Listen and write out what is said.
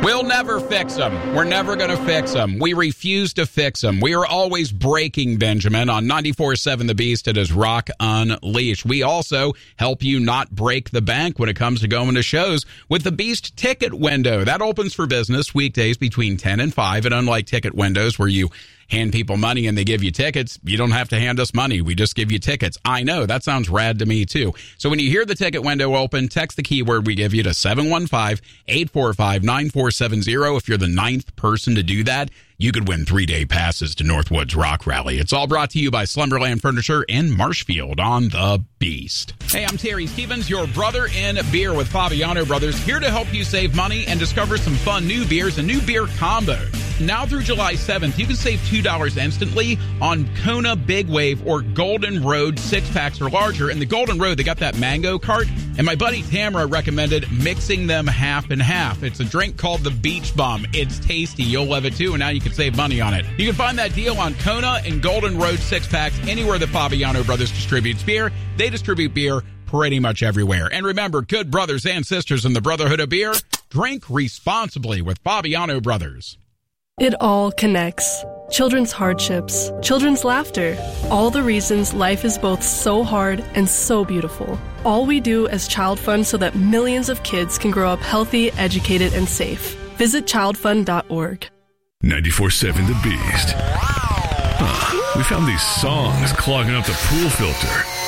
We'll never fix them. We're never going to fix them. We refuse to fix them. We are always breaking, Benjamin. On 94.7 The Beast, it is Rock Unleashed. We also help you not break the bank when it comes to going to shows with the Beast Ticket Window. That opens for business weekdays between 10 and 5. And unlike ticket windows where you hand people money and they give you tickets, you don't have to hand us money. We just give you tickets. I know, that sounds rad to me too. So when you hear the ticket window open, text the keyword we give you to 715-845-9470. If you're the 9th person to do that, you could win 3-day passes to Northwoods Rock Rally. It's all brought to you by Slumberland Furniture in Marshfield on The Beast. Hey, I'm Terry Stevens, your brother in beer with Fabiano Brothers, here to help you save money and discover some fun new beers and new beer combos. Now through July 7th, you can save $2 instantly on Kona Big Wave or Golden Road 6-packs or larger. In the Golden Road, they got that mango cart, and my buddy Tamara recommended mixing them half and half. It's a drink called the Beach Bum. It's tasty. You'll love it too, and now you can save money on it. You can find that deal on Kona and Golden Road 6-packs anywhere that Fabiano Brothers distributes beer. They distribute beer pretty much everywhere. And remember, good brothers and sisters in the Brotherhood of Beer, drink responsibly with Fabiano Brothers. It all connects. Children's hardships, children's laughter, all the reasons life is both so hard and so beautiful. All we do as Child Fund so that millions of kids can grow up healthy, educated, and safe. Visit childfund.org. 94.7 The Beast. We found these songs clogging up the pool filter.